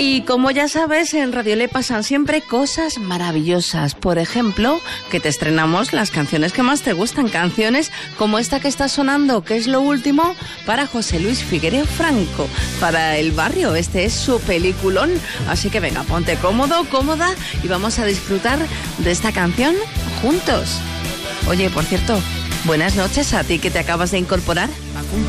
Y como ya sabes, en Radio Le pasan siempre cosas maravillosas. Por ejemplo, que te estrenamos las canciones que más te gustan. Canciones como esta que está sonando, que es lo último, para José Luis Figuereo Franco, para El Barrio. Este es su peliculón. Así que venga, ponte cómodo, cómoda y vamos a disfrutar de esta canción juntos. Oye, por cierto, buenas noches a ti que te acabas de incorporar.